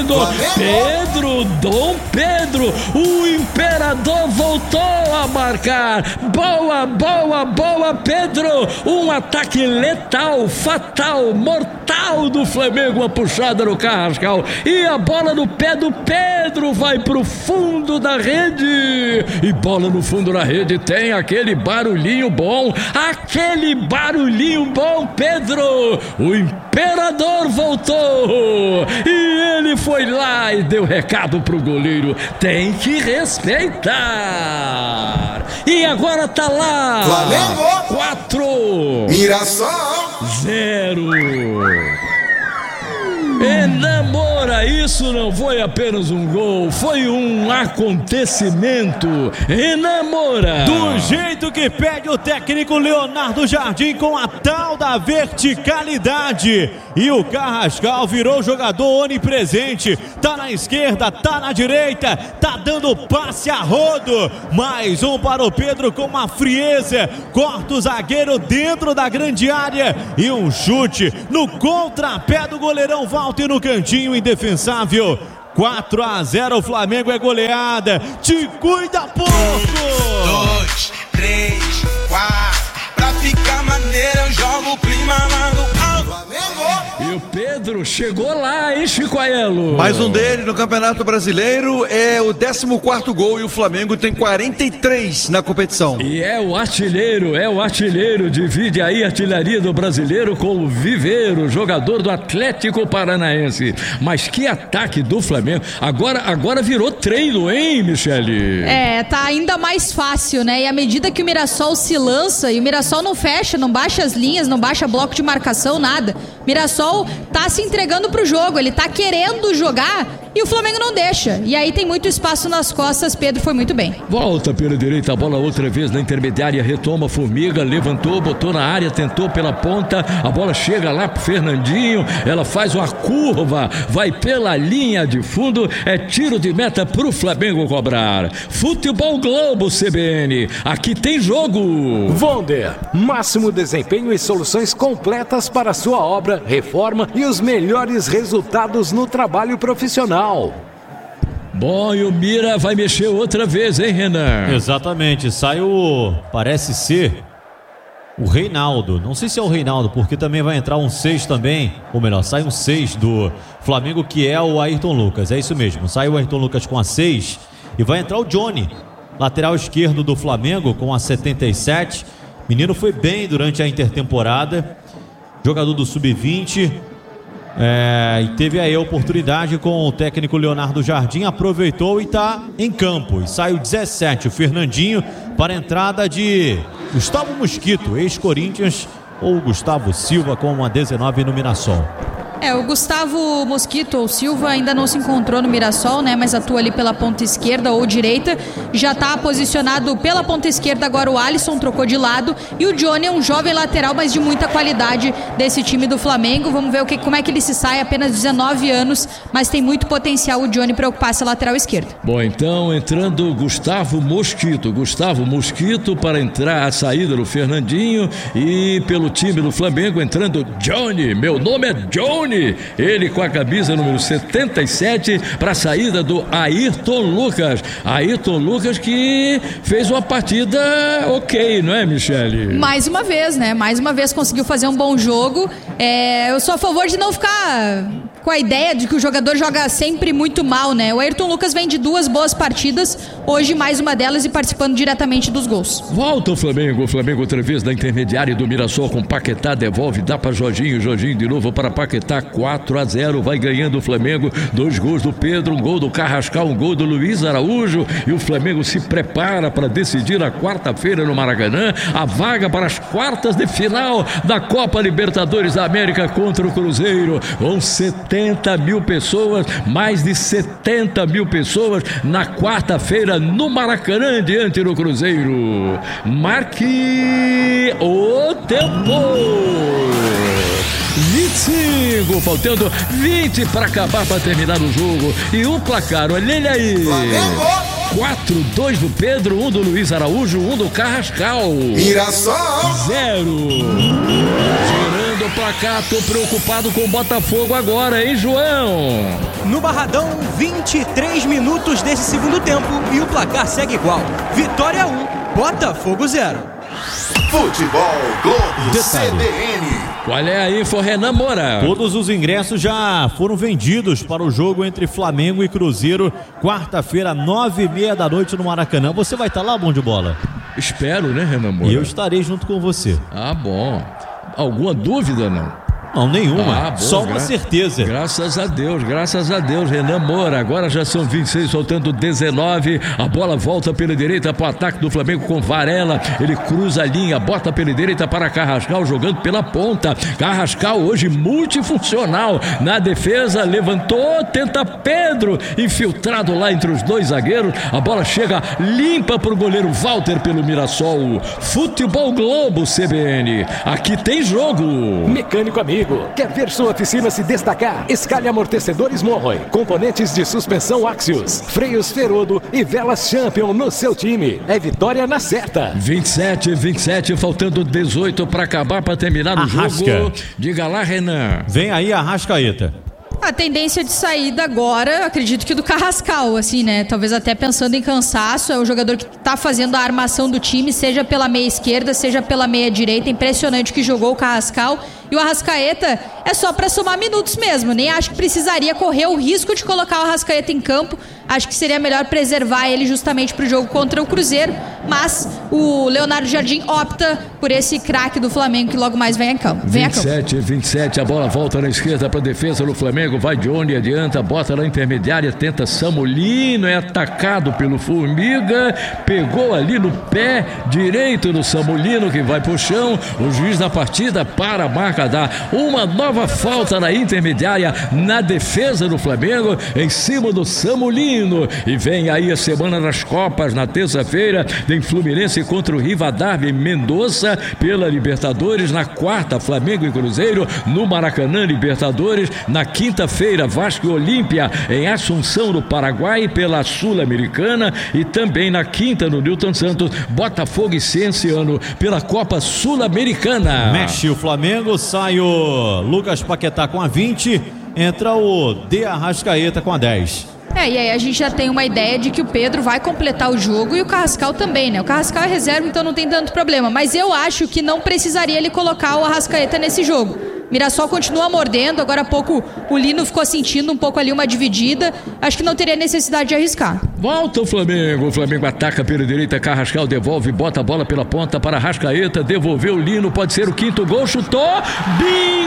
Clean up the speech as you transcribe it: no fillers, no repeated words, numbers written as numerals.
fundo. Pedro, Dom Pedro, o imperador voltou a marcar. Boa, boa, boa, Pedro. Um ataque letal, fatal, mortal do Flamengo, a puxada no Carrascal. E a bola no pé do Pedro vai pro fundo da rede. E bola no fundo da rede tem aquele barulhinho bom. Aquele barulhinho bom, Pedro. O imperador voltou. E ele foi lá e deu recado pro goleiro. Tem que respeitar. E agora tá lá. Flamengo 4, Mirassol 0. Enamora, isso não foi apenas um gol, foi um acontecimento. Enamora. Do jeito que pede o técnico Leonardo Jardim, com a tal da verticalidade. E o Carrascal virou jogador onipresente. Tá na esquerda, tá na direita, tá dando passe a rodo. Mais um para o Pedro com uma frieza. Corta o zagueiro dentro da grande área. E um chute no contrapé do goleirão Walter no cantinho indefensável. 4-0, o Flamengo é goleada. Te cuida, porco! 2, 3, 4. Pra ficar maneiro eu jogo o clima lá no Flamengo. E o Pedro chegou lá, hein, Chicoaiello? Mais um dele no Campeonato Brasileiro, é o 14º gol e o Flamengo tem 43 na competição. E é o artilheiro, divide aí a artilharia do brasileiro com o Viveiro, jogador do Atlético Paranaense. Mas que ataque do Flamengo, agora virou treino, hein, Michele? Tá ainda mais fácil, né? E à medida que o Mirassol se lança, e o Mirassol não fecha, não baixa as linhas, não baixa bloco de marcação, nada. Mirassol tá se entregando pro jogo, ele tá querendo jogar e o Flamengo não deixa. E aí tem muito espaço nas costas, Pedro foi muito bem. Volta pela direita, a bola outra vez na intermediária, retoma, Formiga, levantou, botou na área, tentou pela ponta, a bola chega lá pro Fernandinho, ela faz uma curva, vai pela linha de fundo, é tiro de meta pro Flamengo cobrar. Futebol Globo CBN, aqui tem jogo. Vonder, máximo desempenho e soluções completas para sua obra, reforma e os melhores resultados no trabalho profissional. Bom, e o Mira vai mexer outra vez, hein, Renan? Exatamente, sai parece ser o Reinaldo. Não sei se é o Reinaldo, porque também vai entrar um 6 também, ou melhor, sai um 6 do Flamengo, que é o Ayrton Lucas. É isso mesmo, sai o Ayrton Lucas com a 6 e vai entrar o Johnny, lateral esquerdo do Flamengo, com a 77. Menino foi bem durante a intertemporada, jogador do Sub-20, e teve aí a oportunidade com o técnico Leonardo Jardim, aproveitou e está em campo. E sai o 17, o Fernandinho, para a entrada de Gustavo Mosquito, ex-Corinthians, ou Gustavo Silva com a 19 no Mirassol. O Gustavo Mosquito ou Silva ainda não se encontrou no Mirassol, né? Mas atua ali pela ponta esquerda ou direita. Já está posicionado pela ponta esquerda agora o Alisson, trocou de lado. E o Johnny é um jovem lateral, mas de muita qualidade desse time do Flamengo. Vamos ver como é que ele se sai, apenas 19 anos, mas tem muito potencial o Johnny para ocupar essa lateral esquerda. Bom, então entrando Gustavo Mosquito para entrar a saída do Fernandinho, e pelo time do Flamengo entrando Johnny, meu nome é Johnny. Ele com a camisa número 77 para a saída do Ayrton Lucas. Ayrton Lucas que fez uma partida ok, não é, Michele? Mais uma vez, né? Mais uma vez conseguiu fazer um bom jogo. Eu sou a favor de não ficar com a ideia de que o jogador joga sempre muito mal, né? O Ayrton Lucas vem de 2 boas partidas, hoje mais uma delas e participando diretamente dos gols. Volta o Flamengo outra vez na intermediária do Mirassol com Paquetá, devolve, dá para Jorginho de novo para Paquetá, 4-0, vai ganhando o Flamengo, 2 gols do Pedro, um gol do Carrascal, um gol do Luiz Araújo, e o Flamengo se prepara para decidir a quarta-feira no Maracanã, a vaga para as quartas de final da Copa Libertadores da América contra o Cruzeiro, com 70 mil pessoas, mais de 70 mil pessoas na quarta-feira no Maracanã diante do Cruzeiro. Marque o tempo. 25, faltando 20 para acabar, para terminar o jogo. E o placar, olha ele aí. 4-2 do Pedro, 1 do Luiz Araújo, 1 do Carrascal. Mirassol 0. Girando o placar, tô preocupado com o Botafogo agora, hein, João? No Barradão, 23 minutos desse segundo tempo e o placar segue igual. Vitória 1, Botafogo 0. Futebol Globo CBN. Qual é a info, Renan Moura? Todos os ingressos já foram vendidos para o jogo entre Flamengo e Cruzeiro, quarta-feira, 9h30 da noite no Maracanã. Você vai estar lá, Bom de Bola? Espero, né, Renan Moura? E eu estarei junto com você. Ah, bom. Alguma dúvida, não? Não, nenhuma. Bom, só uma certeza. Graças a Deus, Renan Moura. Agora já são 26, soltando 19. A bola volta pela direita para o ataque do Flamengo com Varela. Ele cruza a linha, bota pela direita para Carrascal, jogando pela ponta. Carrascal hoje multifuncional na defesa, levantou, tenta Pedro, infiltrado lá entre os dois zagueiros. A bola chega limpa para o goleiro Walter pelo Mirassol. Futebol Globo CBN. Aqui tem jogo. Mecânico amigo, quer ver sua oficina se destacar? Escale amortecedores Monroy, componentes de suspensão Axios, freios Ferodo e velas Champion no seu time. É vitória na certa. 27, faltando 18 para acabar, para terminar o jogo. Diga lá, Renan. Vem aí a Arrascaeta. A tendência de saída agora, acredito que do Carrascal, assim, né? Talvez até pensando em cansaço, é o jogador que tá fazendo a armação do time, seja pela meia esquerda, seja pela meia direita. Impressionante que jogou o Carrascal. E o Arrascaeta é só pra somar minutos mesmo. Nem acho que precisaria correr o risco de colocar o Arrascaeta em campo. Acho que seria melhor preservar ele justamente pro jogo contra o Cruzeiro. Mas o Leonardo Jardim opta por esse craque do Flamengo que logo mais vem a campo. 27, a bola volta na esquerda pra defesa do Flamengo. Vai de onde adianta, bota na intermediária, tenta Samulino, é atacado pelo Formiga. Pegou ali no pé direito do Samulino, que vai pro chão. O juiz da partida para a marca, dá uma nova falta na intermediária, na defesa do Flamengo, em cima do Samulino. E vem aí a semana das Copas, na terça-feira tem Fluminense contra o Rivadavia Mendoza pela Libertadores. Na quarta, Flamengo e Cruzeiro no Maracanã, Libertadores. Na quinta-feira, Vasco e Olímpia em Assunção, no Paraguai, pela Sul-Americana. E também na quinta, no Newton Santos, Botafogo e Cienciano pela Copa Sul-Americana. Mexe o Flamengo, sai o Lucas Paquetá com a 20, entra o De Arrascaeta com a 10. E aí a gente já tem uma ideia de que o Pedro vai completar o jogo e o Carrascal também, né? O Carrascal é reserva, então não tem tanto problema. Mas eu acho que não precisaria ele colocar o Arrascaeta nesse jogo. Mirassol continua mordendo, agora há pouco o Lino ficou sentindo um pouco ali uma dividida. Acho que não teria necessidade de arriscar. Volta o Flamengo ataca pela direita, Carrascal devolve, bota a bola pela ponta para Arrascaeta, devolveu o Lino, pode ser o quinto gol, chutou,